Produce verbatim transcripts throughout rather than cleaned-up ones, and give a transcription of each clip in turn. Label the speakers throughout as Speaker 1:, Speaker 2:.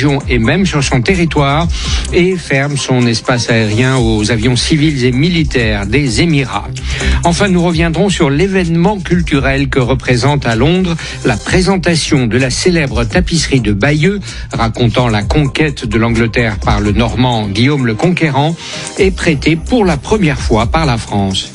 Speaker 1: région et même sur son territoire et ferme son espace aérien aux avions civils et militaires des Émirats. Enfin, nous reviendrons sur l'événement culturel que représente à Londres la présentation de la célèbre tapisserie de Bayeux, racontant la conquête de l'Angleterre par le Normand Guillaume le Conquérant, est prêtée pour la première fois par la France.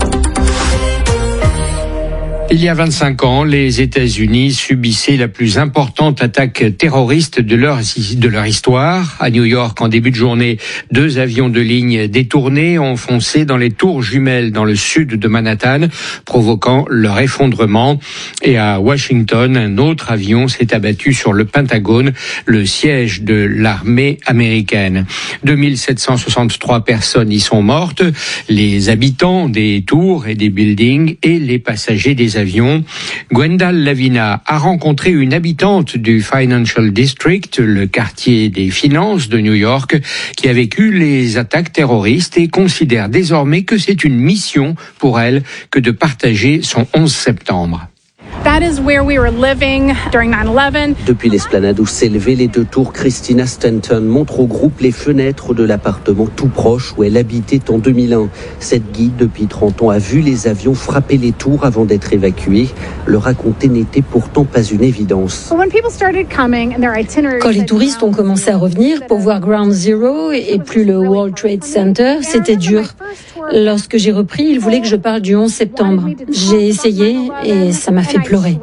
Speaker 1: Il y a vingt-cinq ans, les États-Unis subissaient la plus importante attaque terroriste de leur, de leur histoire. À New York, en début de journée, deux avions de ligne détournés ont foncé dans les tours jumelles dans le sud de Manhattan, provoquant leur effondrement. Et à Washington, un autre avion s'est abattu sur le Pentagone, le siège de l'armée américaine. deux mille sept cent soixante-trois personnes y sont mortes, les habitants des tours et des buildings et les passagers des avions. avion. Gwendal Lavina a rencontré une habitante du Financial District, le quartier des finances de New York, qui a vécu les attaques terroristes et considère désormais que c'est une mission pour elle que de partager son onze septembre.
Speaker 2: That is where we were living during nine eleven.
Speaker 3: Depuis l'esplanade où s'élevaient les deux tours, Christina Stanton montre au groupe les fenêtres de l'appartement tout proche où elle habitait en deux mille un. Cette guide, depuis trente ans, a vu les avions frapper les tours avant d'être évacués. Le raconter n'était pourtant pas une évidence.
Speaker 4: Quand les touristes ont commencé à revenir pour voir Ground Zero et plus le World Trade Center, c'était dur. Lorsque j'ai repris, ils voulaient que je parle du onze septembre. J'ai essayé et ça m'a fait pleurer.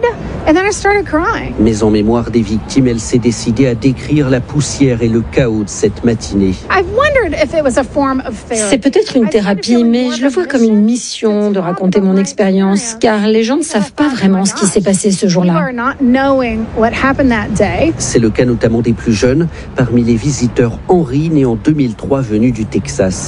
Speaker 3: Mais en mémoire des victimes, elle s'est décidée à décrire la poussière et le chaos de cette matinée.
Speaker 4: C'est peut-être une thérapie, mais je le vois comme une mission de raconter mon expérience, car les gens ne savent pas vraiment ce qui s'est passé ce jour-là.
Speaker 3: C'est le cas notamment des plus jeunes, parmi les visiteurs Henry, né en deux mille trois, venu du Texas.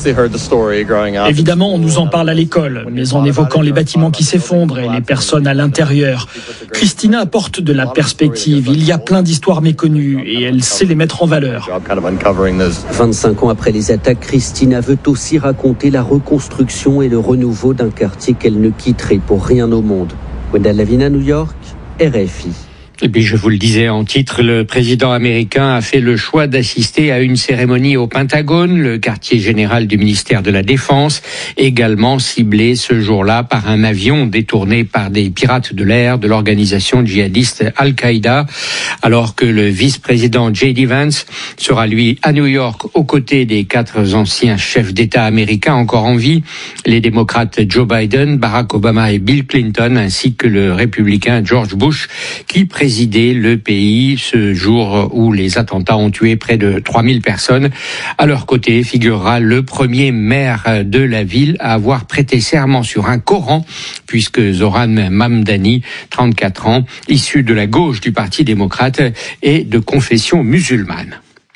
Speaker 5: Évidemment, on nous en parle à l'école, mais en évoquant les bâtiments qui s'effondrent et les personnes à l'intérieur. Christina apporte de la perspective. Il y a plein d'histoires méconnues et elle sait les mettre en valeur.
Speaker 3: vingt-cinq ans après les attaques, Christina veut aussi raconter la reconstruction et le renouveau d'un quartier qu'elle ne quitterait pour rien au monde. Gwendal Lavina, New York, R F I.
Speaker 1: Et puis je vous le disais en titre, le président américain a fait le choix d'assister à une cérémonie au Pentagone, le quartier général du ministère de la Défense, également ciblé ce jour-là par un avion détourné par des pirates de l'air de l'organisation djihadiste Al-Qaïda, alors que le vice-président J D Vance sera lui à New York aux côtés des quatre anciens chefs d'État américains encore en vie, les démocrates Joe Biden, Barack Obama et Bill Clinton, ainsi que le républicain George Bush, qui préside le pays ce jour où les attentats ont tué près de trois mille personnes. À leur côté figurera le premier maire de la ville à avoir prêté serment sur un Coran, puisque Zoran Mamdani, trente-quatre ans, issu de la gauche du Parti démocrate, est de confession musulmane.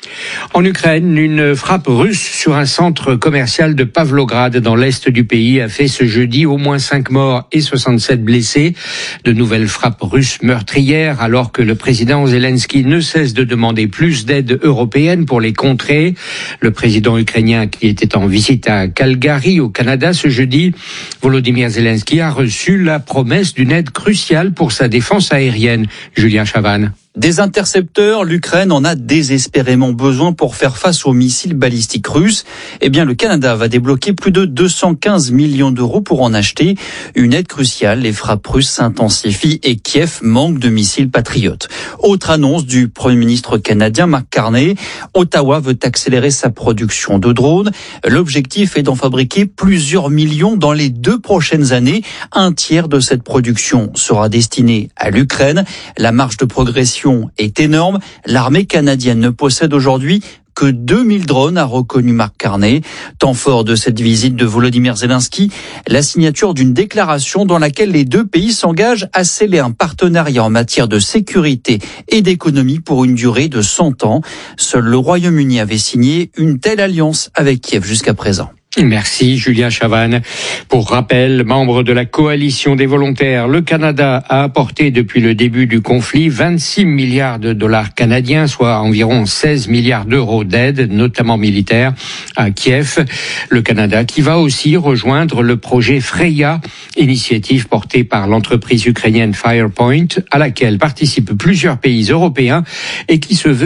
Speaker 1: En Ukraine, une frappe russe sur un centre commercial de Pavlograd dans l'est du pays a fait ce jeudi au moins cinq morts et soixante-sept blessés. De nouvelles frappes russes meurtrières alors que le président Zelensky ne cesse de demander plus d'aide européenne pour les contrer. Le président ukrainien qui était en visite à Calgary au Canada ce jeudi, Volodymyr Zelensky a reçu la promesse d'une aide cruciale pour sa défense aérienne. Julien Chavannes.
Speaker 6: Des intercepteurs, l'Ukraine en a désespérément besoin pour faire face aux missiles balistiques russes. Eh bien, le Canada va débloquer plus de deux cent quinze millions d'euros pour en acheter. Une aide cruciale, les frappes russes s'intensifient et Kiev manque de missiles patriotes. Autre annonce du Premier ministre canadien Mark Carney, Ottawa veut accélérer sa production de drones. L'objectif est d'en fabriquer plusieurs millions dans les deux prochaines années. Un tiers de cette production sera destiné à l'Ukraine. La marge de progression est énorme. L'armée canadienne ne possède aujourd'hui que deux mille drones, a reconnu Mark Carney. Temps fort de cette visite de Volodymyr Zelensky, la signature d'une déclaration dans laquelle les deux pays s'engagent à sceller un partenariat en matière de sécurité et d'économie pour une durée de cent ans. Seul le Royaume-Uni avait signé une telle alliance avec Kiev jusqu'à présent.
Speaker 1: Merci Julien Chavannes. Pour rappel, membre de la coalition des volontaires, le Canada a apporté depuis le début du conflit vingt-six milliards de dollars canadiens, soit environ seize milliards d'euros d'aide, notamment militaire, à Kiev. Le Canada qui va aussi rejoindre le projet Freya, initiative portée par l'entreprise ukrainienne Firepoint, à laquelle participent plusieurs pays européens et qui se veut